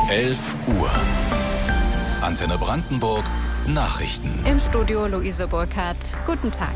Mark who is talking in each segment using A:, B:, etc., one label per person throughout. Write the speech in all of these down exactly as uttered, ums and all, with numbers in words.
A: elf Uhr. Antenne Brandenburg, Nachrichten.
B: Im Studio Luise Burkhardt. Guten Tag.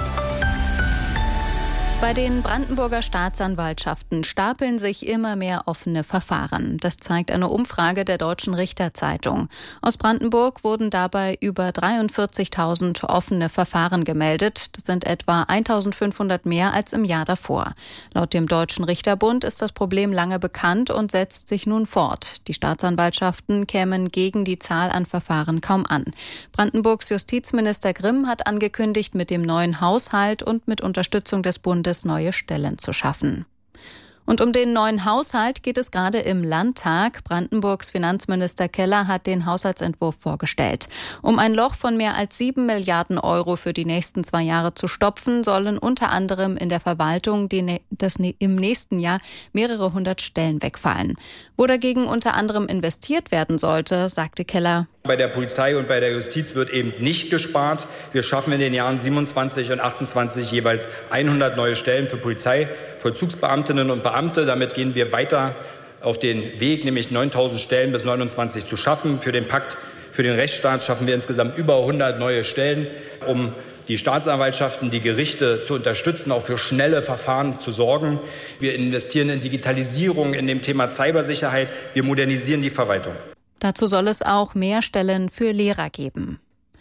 B: Bei den Brandenburger Staatsanwaltschaften stapeln sich immer mehr offene Verfahren. Das zeigt eine Umfrage der Deutschen Richterzeitung. Aus Brandenburg wurden dabei über dreiundvierzigtausend offene Verfahren gemeldet. Das sind etwa eintausendfünfhundert mehr als im Jahr davor. Laut dem Deutschen Richterbund ist das Problem lange bekannt und setzt sich nun fort. Die Staatsanwaltschaften kämen gegen die Zahl an Verfahren kaum an. Brandenburgs Justizminister Grimm hat angekündigt, mit dem neuen Haushalt und mit Unterstützung des Bundes neue Stellen zu schaffen. Und um den neuen Haushalt geht es gerade im Landtag. Brandenburgs Finanzminister Keller hat den Haushaltsentwurf vorgestellt. Um ein Loch von mehr als sieben Milliarden Euro für die nächsten zwei Jahre zu stopfen, sollen unter anderem in der Verwaltung die, das, im nächsten Jahr mehrere hundert Stellen wegfallen. Wo dagegen unter anderem investiert werden sollte, sagte Keller:
C: Bei der Polizei und bei der Justiz wird eben nicht gespart. Wir schaffen in den Jahren siebenundzwanzig und achtundzwanzig jeweils hundert neue Stellen für Polizei, Vollzugsbeamtinnen und Beamte. Damit gehen wir weiter auf den Weg, nämlich neuntausend Stellen bis neunundzwanzig zu schaffen. Für den Pakt für den Rechtsstaat schaffen wir insgesamt über hundert neue Stellen, um die Staatsanwaltschaften, die Gerichte zu unterstützen, auch für schnelle Verfahren zu sorgen. Wir investieren in Digitalisierung, in dem Thema Cybersicherheit. Wir modernisieren die Verwaltung.
B: Dazu soll es auch mehr Stellen für Lehrer geben.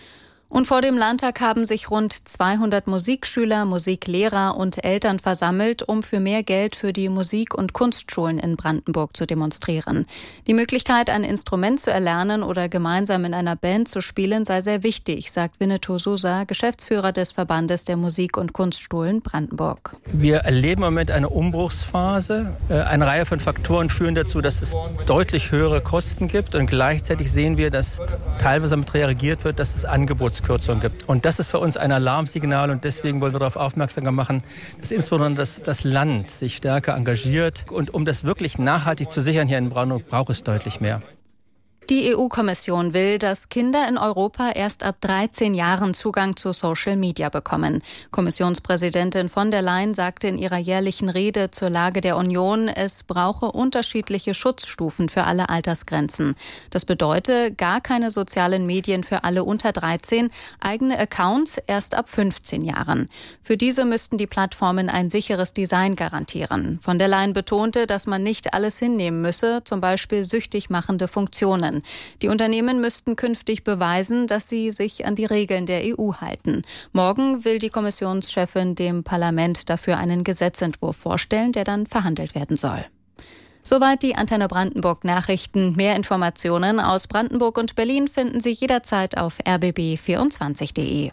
B: Und vor dem Landtag haben sich rund zweihundert Musikschüler, Musiklehrer und Eltern versammelt, um für mehr Geld für die Musik- und Kunstschulen in Brandenburg zu demonstrieren. Die Möglichkeit, ein Instrument zu erlernen oder gemeinsam in einer Band zu spielen, sei sehr wichtig, sagt Winnetou Sousa, Geschäftsführer des Verbandes der Musik- und Kunstschulen Brandenburg.
D: Wir erleben im Moment eine Umbruchsphase. Eine Reihe von Faktoren führen dazu, dass es deutlich höhere Kosten gibt. Und gleichzeitig sehen wir, dass teilweise damit reagiert wird, dass es Angebots Kürzung gibt. Und das ist für uns ein Alarmsignal und deswegen wollen wir darauf aufmerksam machen, dass insbesondere das, das Land sich stärker engagiert. Und um das wirklich nachhaltig zu sichern hier in Brandenburg, braucht es deutlich mehr.
B: Die E U-Kommission will, dass Kinder in Europa erst ab dreizehn Jahren Zugang zu Social Media bekommen. Kommissionspräsidentin von der Leyen sagte in ihrer jährlichen Rede zur Lage der Union, es brauche unterschiedliche Schutzstufen für alle Altersgrenzen. Das bedeutet gar keine sozialen Medien für alle unter dreizehn, eigene Accounts erst ab fünfzehn Jahren. Für diese müssten die Plattformen ein sicheres Design garantieren. Von der Leyen betonte, dass man nicht alles hinnehmen müsse, zum Beispiel süchtig machende Funktionen. Die Unternehmen müssten künftig beweisen, dass sie sich an die Regeln der E U halten. Morgen will die Kommissionschefin dem Parlament dafür einen Gesetzentwurf vorstellen, der dann verhandelt werden soll. Soweit die Antenne Brandenburg Nachrichten. Mehr Informationen aus Brandenburg und Berlin finden Sie jederzeit auf r b b vierundzwanzig punkt d e.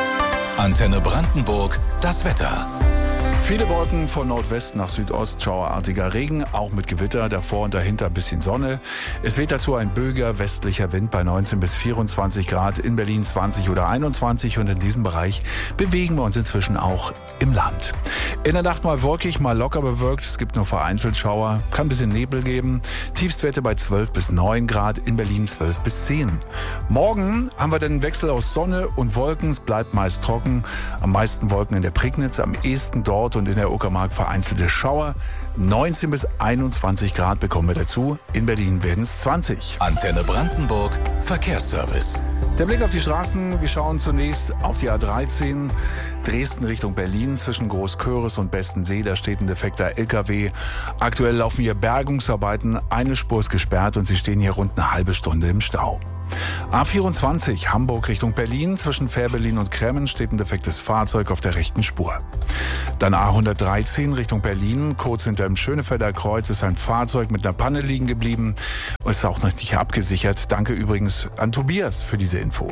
A: Antenne Brandenburg, das Wetter.
E: Viele Wolken von Nordwest nach Südost, schauerartiger Regen, auch mit Gewitter, davor und dahinter ein bisschen Sonne. Es weht dazu ein böiger westlicher Wind bei neunzehn bis vierundzwanzig Grad, in Berlin zwanzig oder einundzwanzig und in diesem Bereich bewegen wir uns inzwischen auch im Land. In der Nacht mal wolkig, mal locker bewölkt, es gibt nur vereinzelt Schauer, kann ein bisschen Nebel geben. Tiefstwerte bei zwölf bis neun Grad, in Berlin zwölf bis zehn. Morgen haben wir den Wechsel aus Sonne und Wolken, es bleibt meist trocken, am meisten Wolken in der Prignitz, am ehesten dort und in der Uckermark vereinzelte Schauer. neunzehn bis einundzwanzig Grad bekommen wir dazu. In Berlin werden es zwanzig.
A: Antenne Brandenburg, Verkehrsservice.
E: Der Blick auf die Straßen. Wir schauen zunächst auf die A dreizehn. Dresden Richtung Berlin zwischen Großköris und Bestensee. Da steht ein defekter L K W. Aktuell laufen hier Bergungsarbeiten. Eine Spur ist gesperrt und Sie stehen hier rund eine halbe Stunde im Stau. A vierundzwanzig Hamburg Richtung Berlin. Zwischen Fährberlin und Kremmen steht ein defektes Fahrzeug auf der rechten Spur. Dann A hundertdreizehn Richtung Berlin. Kurz hinter dem Schönefelder Kreuz ist ein Fahrzeug mit einer Panne liegen geblieben. Ist auch noch nicht abgesichert. Danke übrigens an Tobias für diese Info.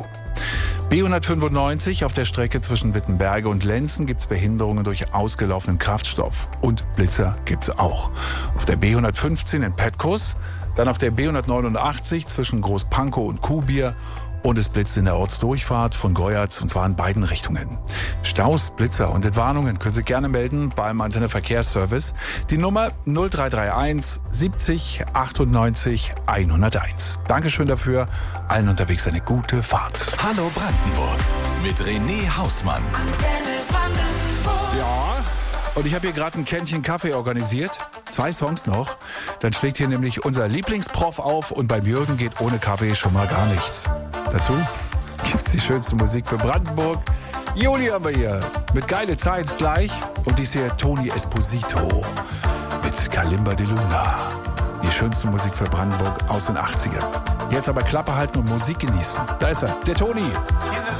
E: B hundertfünfundneunzig auf der Strecke zwischen Wittenberge und Lenzen gibt es Behinderungen durch ausgelaufenen Kraftstoff. Und Blitzer gibt es auch. Auf der B hundertfünfzehn in Petkus. Dann auf der B hundertneunundachtzig zwischen Großpankow und Kuhbier und es blitzt in der Ortsdurchfahrt von Goyatz und zwar in beiden Richtungen. Staus, Blitzer und Entwarnungen können Sie gerne melden beim Antenne Verkehrsservice. Die Nummer null drei drei eins siebzig achtundneunzig hunderteins. Dankeschön dafür. Allen unterwegs eine gute Fahrt.
A: Hallo Brandenburg mit René Hausmann.
E: Ja, und ich habe hier gerade ein Kännchen Kaffee organisiert. Zwei Songs noch. Dann schlägt hier nämlich unser Lieblingsprof auf und beim Jürgen geht ohne Kaffee schon mal gar nichts. Dazu gibt's die schönste Musik für Brandenburg. Juli haben wir hier mit Geile Zeit gleich. Und dies hier Tony Esposito mit Kalimba de Luna. Die schönste Musik für Brandenburg aus den achtzigern. Jetzt aber Klappe halten und Musik genießen. Da ist er, der Toni.